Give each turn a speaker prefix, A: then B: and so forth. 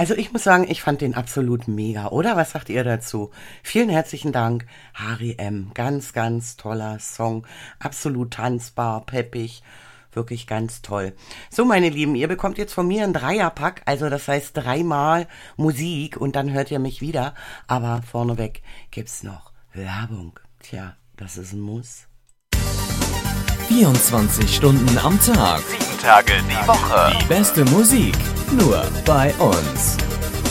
A: Also ich muss sagen, ich fand den absolut mega, oder? Was sagt ihr dazu? Vielen herzlichen Dank, Harry M. Ganz, ganz toller Song. Absolut tanzbar, peppig. Wirklich ganz toll. So, meine Lieben, ihr bekommt jetzt von mir einen Dreierpack, also das heißt 3-mal Musik und dann hört ihr mich wieder. Aber vorneweg gibt's noch Werbung. Tja, das ist ein Muss.
B: 24 Stunden am Tag.
C: 7 Tage die Woche.
B: Die beste Musik. Nur bei uns.